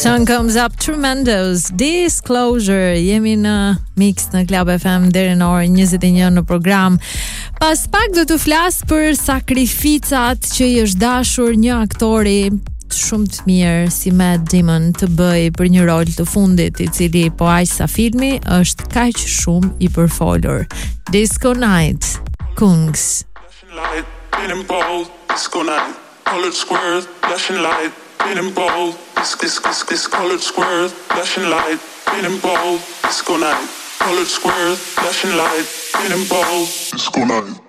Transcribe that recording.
Sun Comes Up, Tremendos, Disclosure. Jemi në Mix në Club FM deri në orën 21 në program. Pas pak do të flas për sakrificat që i është dashur një aktori shumë të mirë si Matt Damon të bëj për një rol të fundit, i cili po aq sa filmi është kaq shumë i përfolur. Disco Night, Kungs. Disco night, colored squares, flashing light, feeling bold. This colored squares, flashing light, feeling bold. Disco night, colored squares, flashing light, feeling bold. Disco night.